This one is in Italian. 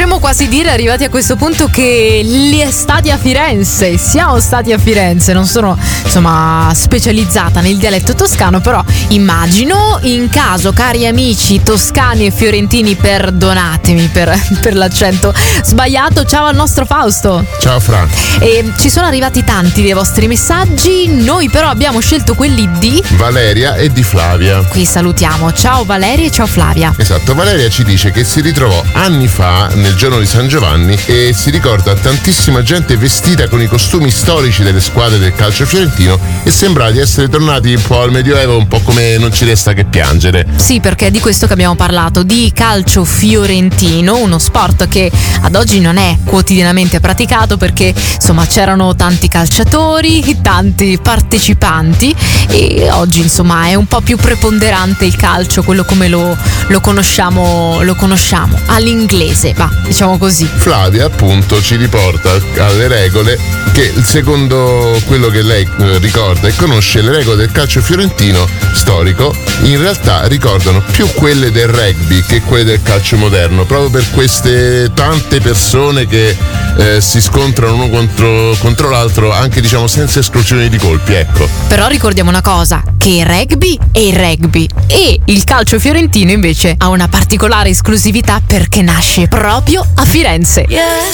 Potremmo quasi dire, arrivati a questo punto, che siamo stati a Firenze. Non sono insomma specializzata nel dialetto toscano, però immagino, in caso, cari amici toscani e fiorentini, perdonatemi per l'accento sbagliato. Ciao al nostro Fausto. Ciao Fra. E ci sono arrivati tanti dei vostri messaggi, noi però abbiamo scelto quelli di Valeria e di Flavia. Qui salutiamo. Ciao Valeria e ciao Flavia. Esatto, Valeria ci dice che si ritrovò anni fa nel giorno di San Giovanni e si ricorda tantissima gente vestita con i costumi storici delle squadre del calcio fiorentino e sembra di essere tornati un po' al Medioevo, un po' come Non ci resta che piangere. Sì, perché è di questo che abbiamo parlato, di calcio fiorentino, uno sport che ad oggi non è quotidianamente praticato perché insomma c'erano tanti calciatori, tanti partecipanti, e oggi insomma è un po' più preponderante il calcio, quello come lo conosciamo all'inglese, diciamo così. Flavia appunto ci riporta alle regole che, secondo quello che lei ricorda e conosce, le regole del calcio fiorentino storico in realtà ricordano più quelle del rugby che quelle del calcio moderno, proprio per queste tante persone che si scontrano uno contro l'altro, anche diciamo senza esclusione di colpi, ecco. Però ricordiamo una cosa, che il rugby è il rugby e il calcio fiorentino invece ha una particolare esclusività perché nasce proprio a Firenze.